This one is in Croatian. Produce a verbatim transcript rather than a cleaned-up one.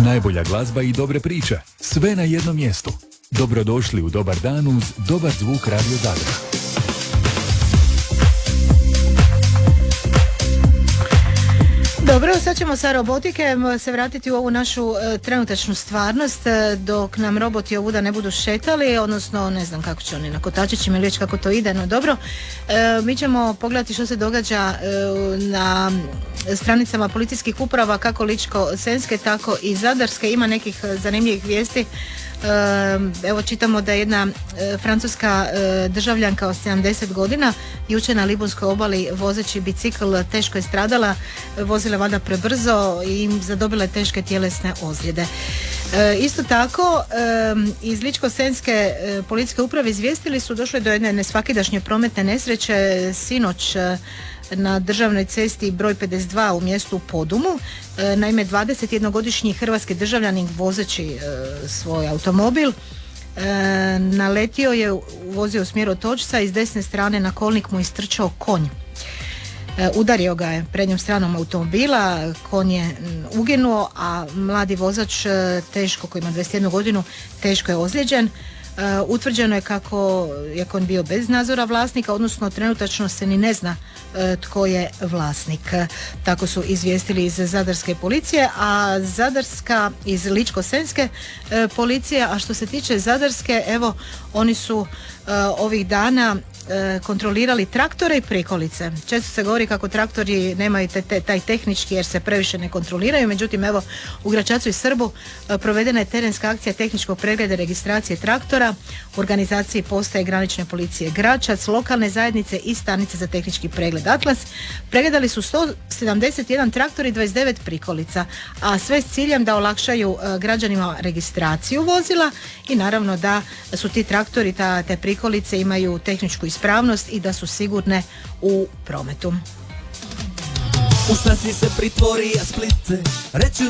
Najbolja glazba i dobre priče. Sve na jednom mjestu. Dobrodošli u Dobar dan uz dobar zvuk Radio Zadra. Dobro, sad ćemo sa robotike se vratiti u ovu našu e, trenutačnu stvarnost, e, dok nam roboti ovuda ne budu šetali, odnosno ne znam kako će oni na kotačićima ili već kako to ide, no dobro. E, mi ćemo pogledati što se događa e, na stranicama policijskih uprava, kako Ličko-senjske, tako i Zadarske. Ima nekih zanimljivih vijesti. Evo, čitamo da je jedna e, francuska e, državljanka od sedamdeset godina jučer na Libunskoj obali vozeći bicikl teško je stradala, vozila valjda prebrzo i zadobila teške tjelesne ozljede. E, isto tako e, iz Ličko-senjske e, policijske uprave izvijestili su došlo je do jedne nesvakidašnje prometne nesreće sinoć e, na državnoj cesti broj pedeset dva u mjestu Podumu. E, naime, dvadesetjednogodišnji hrvatski državljanin vozeći e, svoj automobil e, naletio je, vozio u smjeru Otočca i s desne strane na kolnik mu istrčao konj. E, udario ga je prednjom stranom automobila, konj je uginuo, a mladi vozač e, teško, koji ima dvadeset jednu godinu, teško je ozlijeđen. Uh, utvrđeno je kako je konj bio bez nadzora vlasnika, odnosno trenutačno se ni ne zna uh, tko je vlasnik. Uh, tako su izvijestili iz Zadarske policije, a Zadarska iz Ličko-senjske uh, policije. A što se tiče Zadarske, evo, oni su uh, ovih dana kontrolirali traktore i prikolice. Često se govori kako traktori nemaju te, te, taj tehnički jer se previše ne kontroliraju, međutim evo u Gračacu i Srbu provedena je terenska akcija tehničkog pregleda registracije traktora u organizaciji postaje granične policije Gračac, lokalne zajednice i stanice za tehnički pregled Atlas. Pregledali su sto sedamdeset jedan traktor i dvadeset devet prikolica, a sve s ciljem da olakšaju građanima registraciju vozila i naravno da su ti traktori, ta, te prikolice imaju tehničku ispravnost i da su sigurne u prometu. U šta si se pritvorio Splite, reću